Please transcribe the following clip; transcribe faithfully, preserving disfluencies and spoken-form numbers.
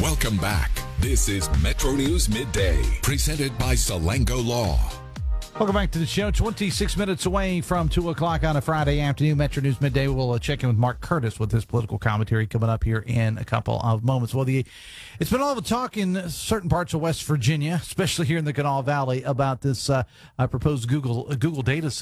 Welcome back. This is Metro News Midday, presented by Salango Law. Welcome back to the show. twenty-six minutes away from two o'clock on a Friday afternoon. Metro News Midday. We'll uh, check in with Mark Curtis with his political commentary coming up here in a couple of moments. Well, the it's been all the talk in certain parts of West Virginia, especially here in the Kanawha Valley, about this uh, uh, proposed Google uh, Google data